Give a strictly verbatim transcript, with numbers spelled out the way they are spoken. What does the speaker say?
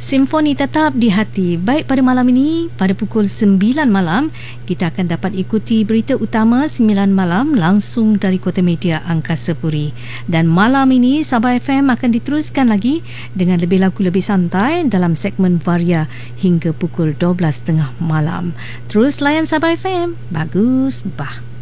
Simfoni tetap di hati. Baik, pada malam ini, pada pukul sembilan malam, kita akan dapat ikuti berita utama sembilan malam langsung dari Kota Media Angkasa Puri. Dan malam ini, Sabah F M akan diteruskan lagi dengan lebih lagu lebih santai dalam segmen Varia hingga pukul dua belas tiga puluh malam. Terus layan Sabah F M. Bagus, bah.